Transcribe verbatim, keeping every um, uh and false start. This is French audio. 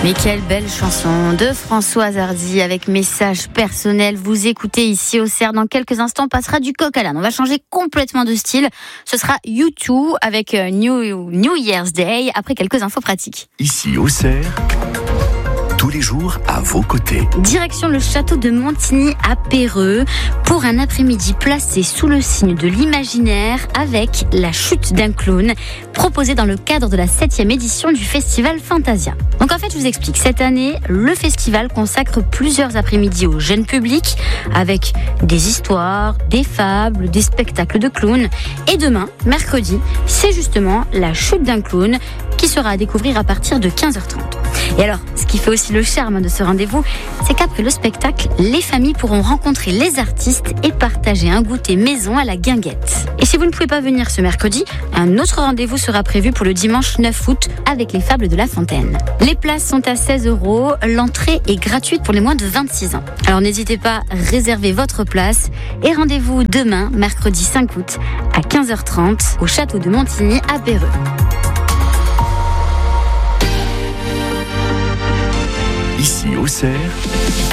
Mais quelle belle chanson de Françoise Hardy avec message personnel. Vous écoutez ici au C E R. Dans quelques instants, on passera du coq à l'âne. On va changer complètement de style. Ce sera U deux avec New, New Year's Day après quelques infos pratiques. Ici au C E R, tous les jours à vos côtés. Direction le château de Montigny à Perreux pour un après-midi placé sous le signe de l'imaginaire avec la chute d'un clown proposé dans le cadre de la septième édition du festival Fantasia. Donc en fait, je vous explique. Cette année, le festival consacre plusieurs après-midi au jeune public avec des histoires, des fables, des spectacles de clowns. Et demain, mercredi, c'est justement la chute d'un clown qui sera à découvrir à partir de quinze heures trente. Et alors, ce qui fait aussi le charme de ce rendez-vous, c'est qu'après le spectacle, les familles pourront rencontrer les artistes et partager un goûter maison à la guinguette. Et si vous ne pouvez pas venir ce mercredi, un autre rendez-vous sera prévu pour le dimanche neuf août avec les Fables de La Fontaine. Les places sont à seize euros, l'entrée est gratuite pour les moins de vingt-six ans. Alors n'hésitez pas à réserver votre place et rendez-vous demain, mercredi cinq août, à quinze heures trente, au château de Montigny à Perreux. Ici au C E R,